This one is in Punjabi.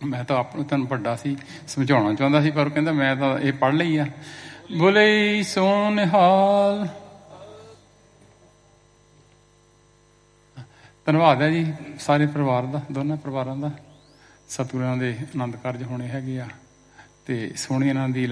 ਮੈਂ ਤਾਂ ਤੁਹਾਨੂੰ ਵੱਡਾ ਸੀ, ਸਮਝਾਉਣਾ ਚਾਹੁੰਦਾ ਸੀ, ਪਰ ਕਹਿੰਦਾ ਮੈਂ ਤਾਂ ਇਹ ਪੜ੍ਹ ਲਈ ਆ। ਬੋਲੇ ਸੋ ਨਿਹਾਲ। ਧੰਨਵਾਦ ਹੈ ਜੀ ਸਾਰੇ ਪਰਿਵਾਰ ਦਾ, ਦੋਨਾਂ ਪਰਿਵਾਰਾਂ ਦਾ। ਸਤਿਗੁਰਾਂ ਦੇ ਆਨੰਦ ਕਾਰਜ ਹੋਣੇ ਹੈਗੇ ਆ, ਤੇ ਸੋਹਣੀ ਇਹਨਾਂ ਦੀ